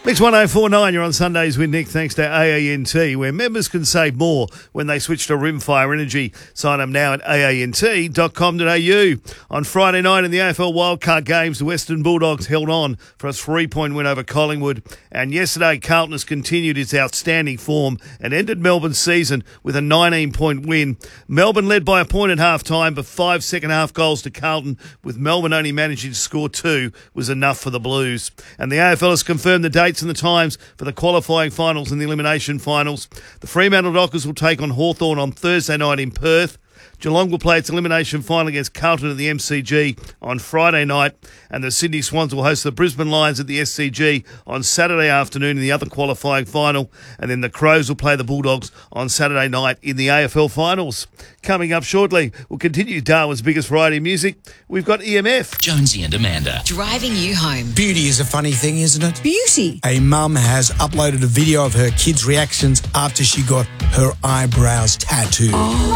Mix 1049, you're on Sundays with Nick, thanks to AANT, where members can save more when they switch to Rimfire Energy. Sign up now at aant.com.au. On Friday night in the AFL Wildcard Games, the Western Bulldogs held on for a 3-point win over Collingwood. And yesterday, Carlton has continued its outstanding form and ended Melbourne's season with a 19-point win. Melbourne led by a point at half-time, but 5 second-half goals to Carlton, with Melbourne only managing to score 2, was enough for the Blues. And the AFL has confirmed the dates and the times for the qualifying finals and the elimination finals. The Fremantle Dockers will take on Hawthorn on Thursday night in Perth. Geelong will play its elimination final against Carlton at the MCG on Friday night, and the Sydney Swans will host the Brisbane Lions at the SCG on Saturday afternoon in the other qualifying final, and then the Crows will play the Bulldogs on Saturday night in the AFL finals. Coming up shortly, we'll continue Darwin's biggest variety of music. We've got EMF. Jonesy and Amanda. Driving you home. Beauty is a funny thing, isn't it? Beauty. A mum has uploaded a video of her kids' reactions after she got her eyebrows tattooed.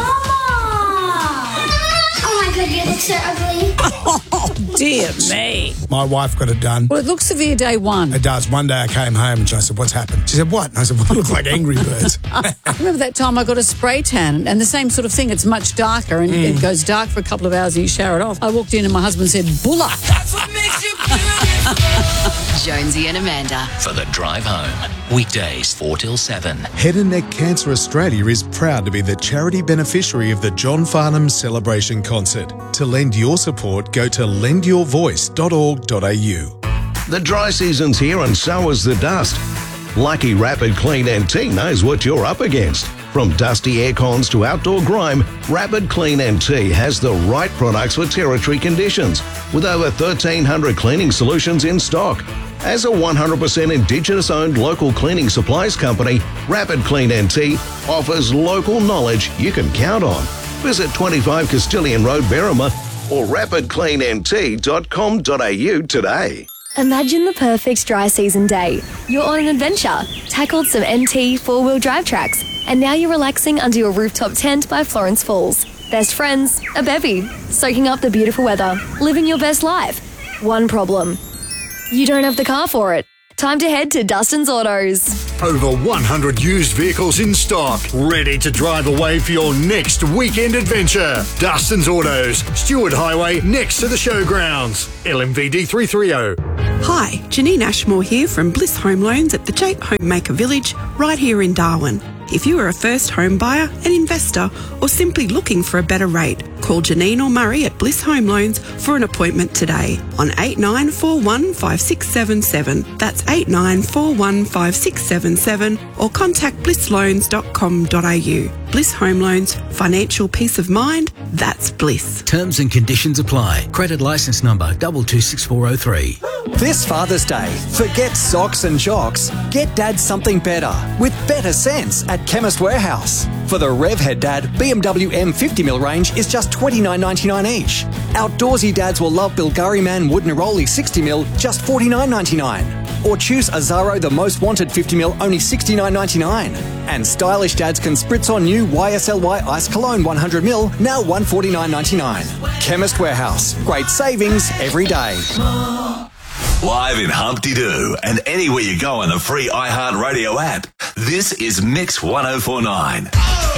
You look so ugly. Oh, dear me. My wife got it done. Well, it looks severe day one. It does. One day I came home and I said, what's happened? She said, what? And I said, well, I look like Angry Birds. Remember that time I got a spray tan and the same sort of thing. It's much darker and it goes dark for a couple of hours and you shower it off. I walked in and my husband said, Bulla. That's what makes you beautiful. Jonesy and Amanda. For the drive home. Weekdays 4 till 7. Head and Neck Cancer Australia is proud to be the charity beneficiary of the John Farnham Celebration Concert. To lend your support, go to lendyourvoice.org.au. The dry season's here and so is the dust. Lucky Rapid Clean NT knows what you're up against. From dusty aircons to outdoor grime, Rapid Clean NT has the right products for territory conditions, with over 1,300 cleaning solutions in stock. As a 100% Indigenous-owned local cleaning supplies company, Rapid Clean NT offers local knowledge you can count on. Visit 25 Castilian Road, Berrima, or rapidcleannt.com.au today. Imagine the perfect dry season day. You're on an adventure, tackled some NT four-wheel drive tracks, and now you're relaxing under your rooftop tent by Florence Falls. Best friends, a bevy, soaking up the beautiful weather, living your best life. One problem. You don't have the car for it. Time to head to Dustin's Autos. Over 100 used vehicles in stock, ready to drive away for your next weekend adventure. Dustin's Autos, Stewart Highway, next to the showgrounds. LMVD 330. Hi, Janine Ashmore here from Bliss Home Loans at the Jape Homemaker Village, right here in Darwin. If you are a first home buyer, an investor, or simply looking for a better rate, call Janine or Murray at Bliss Home Loans for an appointment today on 89415677. That's 89415677, or contact blissloans.com.au. Bliss Home Loans, financial peace of mind, that's bliss. Terms and conditions apply. Credit licence number 226403. This Father's Day, forget socks and jocks. Get Dad something better with better sense at Chemist Warehouse. For the Revhead Dad, BMW M50mm range is just $29.99 each. Outdoorsy dads will love Bilgari Man Wood Neroli 60mm, just $49.99. Or choose Azaro the Most Wanted 50mm, only $69.99. And stylish dads can spritz on new YSLY Ice Cologne 100ml, now $149.99. Chemist Warehouse, great savings every day. Live in Humpty Doo and anywhere you go on the free iHeartRadio app. This is Mix 1049.